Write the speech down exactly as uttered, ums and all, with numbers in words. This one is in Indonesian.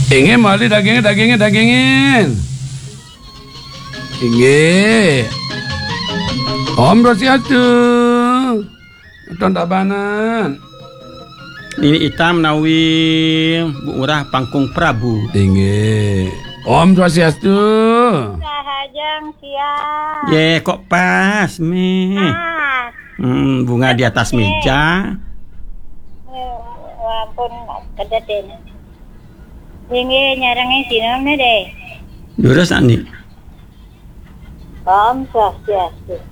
Ingin mali dagingnya, dagingnya, dagingin. Ingin. Om Rosiatu. Tuan Tabanan. Ini hitam nawi Bu Urah Pangkung Prabu. Ingin. Om Swastiastu. Sahajang siang. Ye, kok pas, Mi? Ah. Hmm, bunga di atas meja. Walaupun kedaten. Ini nyarangnya sinom nih deh. Lurus ani. Om Swastiastu.